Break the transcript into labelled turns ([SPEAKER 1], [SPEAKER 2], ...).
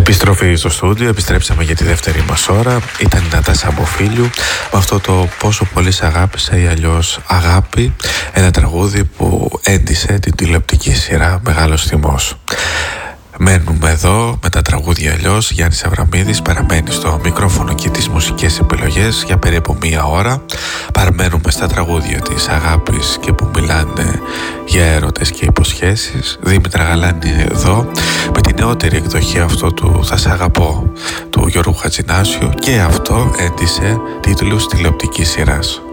[SPEAKER 1] Επιστροφή στο στούντιο, επιστρέψαμε για τη δεύτερη μας ώρα. Ήταν η Νατάσα Αμποφίλιου με αυτό το «Πόσο πολύ σ' αγάπησα» ή αλλιώς «Αγάπη», ένα τραγούδι που έντισε την τηλεοπτική σειρά Μεγάλος Θυμός. Μένουμε εδώ με τα τραγούδια αλλιώς. Γιάννης Αβραμίδης παραμένει στο μικρόφωνο και τις μουσικές επιλογές για περίπου μία ώρα. Παραμένουμε στα τραγούδια της αγάπης και που μιλάνε για έρωτες και υποσχέσεις. Δήμητρα Γαλάνη εδώ με την νεότερη εκδοχή αυτό του «Θα σ' αγαπώ» του Γιώργου Χατζηνάσιου, και αυτό έντισε τίτλους τηλεοπτικής σειράς.